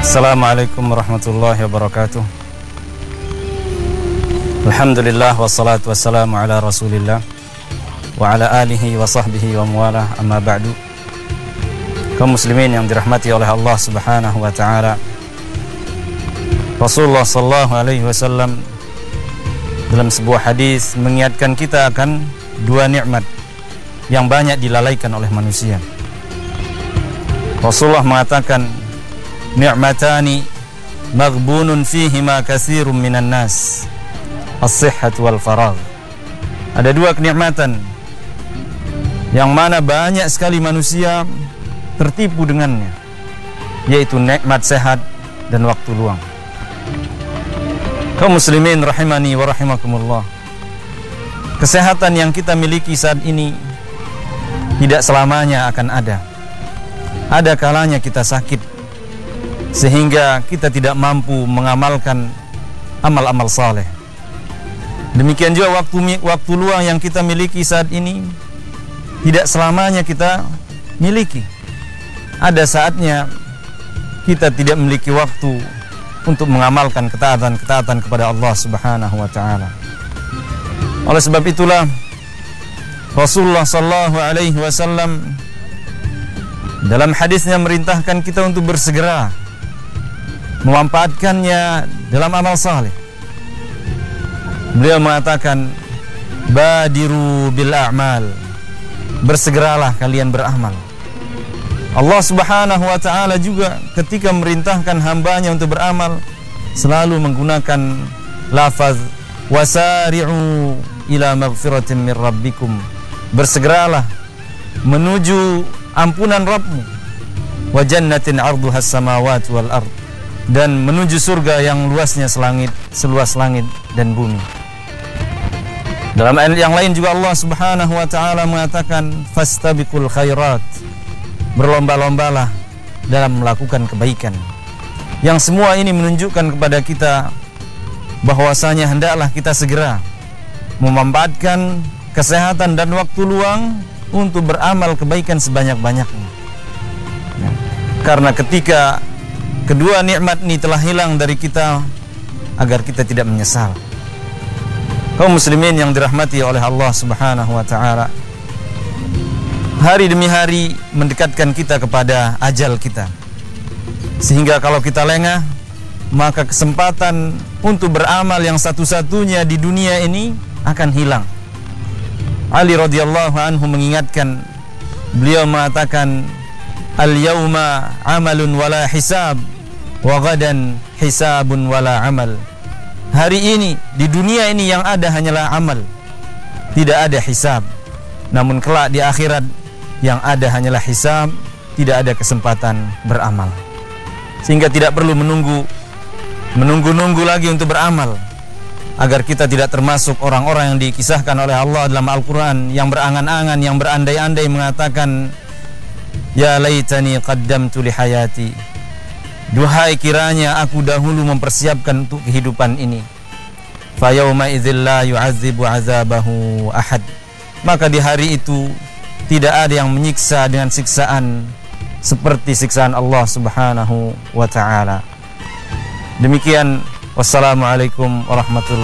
Assalamualaikum warahmatullahi wabarakatuh. Alhamdulillah wassalatu wassalamu ala rasulillah wa ala alihi wa sahbihi wa muwalah, amma ba'du. Kaum muslimin yang dirahmati oleh Allah subhanahu wa ta'ala, Rasulullah sallallahu alaihi wasallam dalam sebuah hadis mengingatkan kita akan dua nikmat yang banyak dilalaikan oleh manusia. Rasulullah mengatakan, ni'matani maghbunun fihima katsirun minan nas, as-sihhat wal faragh. Ada dua kenikmatan yang mana banyak sekali manusia tertipu dengannya, yaitu nikmat sehat dan waktu luang. Kaum muslimin rahimani wa rahimakumullah, kesehatan yang kita miliki saat ini tidak selamanya akan ada. Ada kalanya kita sakit sehingga kita tidak mampu mengamalkan amal-amal saleh. Demikian juga waktu luang yang kita miliki saat ini tidak selamanya kita miliki. Ada saatnya kita tidak memiliki waktu untuk mengamalkan ketaatan kepada Allah Subhanahu wa taala. Oleh sebab itulah Rasulullah sallallahu alaihi wasallam dalam hadisnya merintahkan kita untuk bersegera memanfaatkannya dalam amal saleh. Beliau mengatakan, badiru bil a'mal, bersegeralah kalian beramal. Allah Subhanahu wa ta'ala juga ketika merintahkan hambanya untuk beramal selalu menggunakan lafaz wasari'u ila maghfiratin min rabbikum, bersegeralah menuju ampunan Rabbmu, wa jannatin 'arduhas samawati wal ard, dan menuju surga yang luasnya seluas langit dan bumi. Dalam ayat yang lain juga Allah Subhanahu wa taala mengatakan, fastabiqul khairat, berlomba-lombalah dalam melakukan kebaikan. Yang semua ini menunjukkan kepada kita bahwasanya hendaklah kita segera memanfaatkan kesehatan dan waktu luang untuk beramal kebaikan sebanyak-banyaknya. Karena ketika kedua nikmat ini telah hilang dari kita, agar kita tidak menyesal. Kaum muslimin yang dirahmati oleh Allah Subhanahu wa taala, hari demi hari mendekatkan kita kepada ajal kita, sehingga kalau kita lengah, maka kesempatan untuk beramal yang satu-satunya di dunia ini akan hilang. Ali radhiyallahu anhu mengingatkan, beliau mengatakan, al-yawma amalun wala hisab, wa ghadan hisabun wala amal. Hari ini, di dunia ini yang ada hanyalah amal, tidak ada hisab. Namun kelak di akhirat yang ada hanyalah hisab, tidak ada kesempatan beramal. Sehingga tidak perlu menunggu lagi untuk beramal, agar kita tidak termasuk orang-orang yang dikisahkan oleh Allah dalam Al-Quran yang berangan-angan, yang berandai-andai mengatakan, ya laitani qaddamtu li hayati, duhai kiranya aku dahulu mempersiapkan untuk kehidupan ini. Fa yauma idzil la yu'adzibu 'adzabahu ahad, maka di hari itu tidak ada yang menyiksa dengan siksaan seperti siksaan Allah Subhanahu wa taala. Demikian, wassalamualaikum warahmatullahi